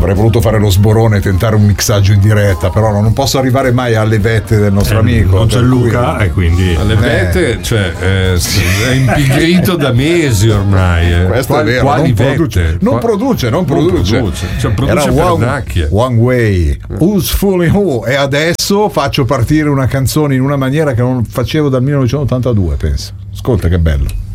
avrei voluto fare lo sborone e tentare un mixaggio in diretta, però non posso arrivare mai alle vette del nostro amico. Non c'è Luca e quindi alle vette, cioè è impigrito da mesi ormai. Questo è vero, non produce. Cioè, produce pernacchie. One Way, Who's Fooling Who, e adesso faccio partire una canzone in una maniera che non facevo dal 1982, penso. Ascolta che bello.